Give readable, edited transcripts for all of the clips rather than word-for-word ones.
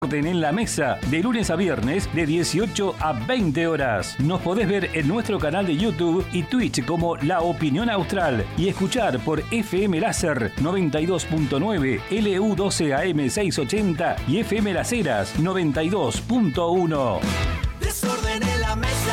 Orden en la Mesa, de lunes a viernes, de 18 a 20 horas. Nos podés ver en nuestro canal de YouTube y Twitch como La Opinión Austral y escuchar por FM Láser 92.9, LU12 AM 680 y FM Las Heras 92.1. Desorden en la mesa.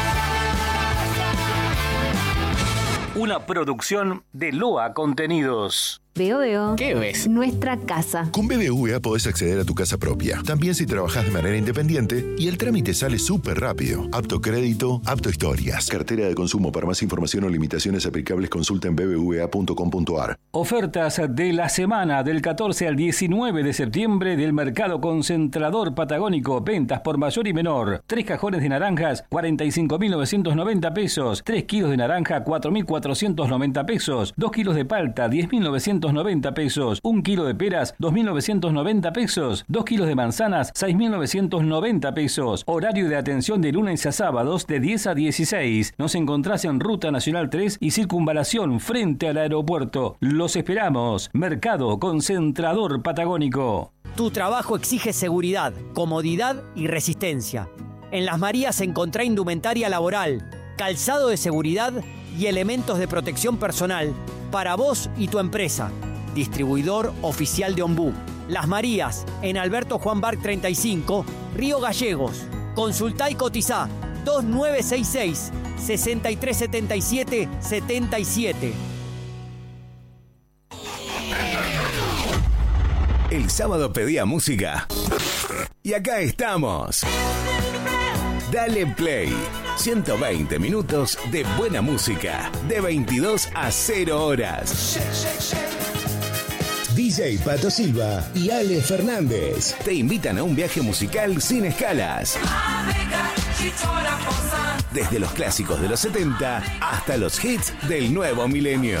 Una producción de Loa Contenidos. Veo. ¿Qué ves? Nuestra casa. Con BBVA podés acceder a tu casa propia, también si trabajás de manera independiente, y el trámite sale súper rápido. Apto crédito, apto historias. Cartera de consumo. Para más información o limitaciones aplicables, consulta en bbva.com.ar. Ofertas de la semana del 14 al 19 de septiembre del Mercado Concentrador Patagónico. Ventas por mayor y menor. 3 cajones de naranjas, 45.990 pesos. 3 kilos de naranja, 4.490 pesos. 2 kilos de palta, 10.990 pesos. 1 kilo de peras, 2.990 pesos. 2 kilos de manzanas, 6.990 pesos. Horario de atención de lunes a sábados de 10 a 16. Nos encontrás en Ruta Nacional 3 y Circunvalación frente al aeropuerto. Los esperamos. Mercado Concentrador Patagónico. Tu trabajo exige seguridad, comodidad y resistencia. En Las Marías encontrá indumentaria laboral, calzado de seguridad y elementos de protección personal para vos y tu empresa. Distribuidor oficial de Ombú. Las Marías, en Alberto Juan Barc 35, Río Gallegos. Consultá y cotizá 2966 6377 77. El sábado pedía música y acá estamos. Dale Play. 120 minutos de buena música, de 22 a 0 horas. DJ Pato Silva y Ale Fernández te invitan a un viaje musical sin escalas. Desde los clásicos de los 70 hasta los hits del nuevo milenio.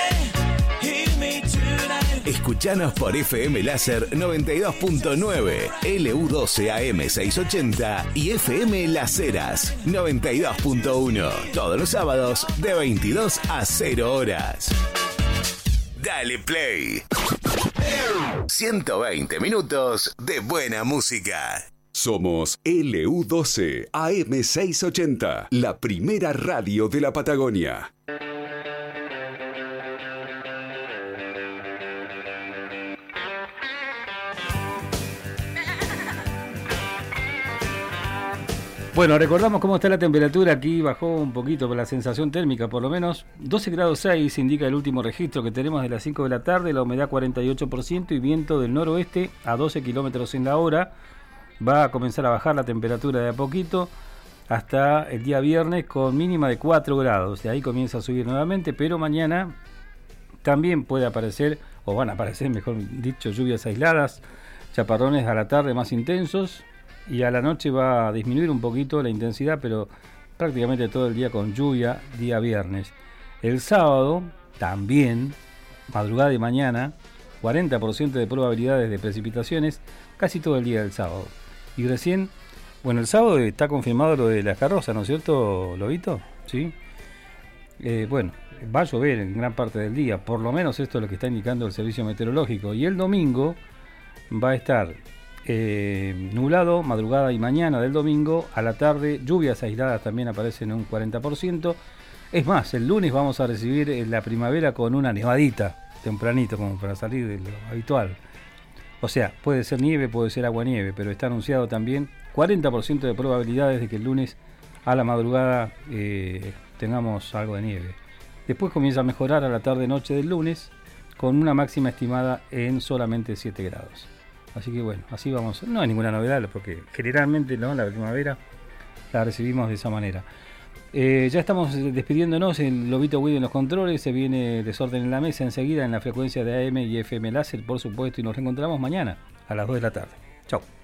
Escuchanos por FM Láser 92.9, LU12 AM 680 y FM Las Heras 92.1. Todos los sábados de 22 a 0 horas. Dale Play. 120 minutos de buena música. Somos LU12 AM 680, la primera radio de la Patagonia. Bueno, recordamos cómo está la temperatura. Aquí bajó un poquito la sensación térmica, por lo menos 12 grados 6 indica el último registro que tenemos de las 5 de la tarde, la humedad 48% y viento del noroeste a 12 kilómetros en la hora. Va a comenzar a bajar la temperatura de a poquito hasta el día viernes con mínima de 4 grados. De ahí comienza a subir nuevamente, pero mañana también puede aparecer, o van a aparecer, mejor dicho, lluvias aisladas, chaparrones a la tarde más intensos. Y a la noche va a disminuir un poquito la intensidad, pero prácticamente todo el día con lluvia, día viernes. El sábado, también, madrugada y mañana, 40% de probabilidades de precipitaciones, casi todo el día del sábado. Y recién, bueno, el sábado está confirmado lo de las carrozas, ¿no es cierto, Lobito? Sí. Bueno, va a llover en gran parte del día, por lo menos esto es lo que está indicando el servicio meteorológico. Y el domingo va a estar nublado, madrugada y mañana del domingo, a la tarde lluvias aisladas también aparecen en un 40%. Es más, el lunes vamos a recibir la primavera con una nevadita, tempranito, como para salir de lo habitual. O sea, puede ser nieve, puede ser aguanieve, pero está anunciado también 40% de probabilidades de que el lunes a la madrugada tengamos algo de nieve. Después comienza a mejorar a la tarde-noche del lunes, con una máxima estimada en solamente 7 grados. Así que bueno, así vamos. No hay ninguna novedad, porque generalmente, ¿no?, la primavera la recibimos de esa manera. Ya estamos despidiéndonos. El Lobito Guido en los controles. Se viene Desorden en la Mesa enseguida en la frecuencia de AM y FM Láser, por supuesto. Y nos reencontramos mañana a las 2 de la tarde. Chau.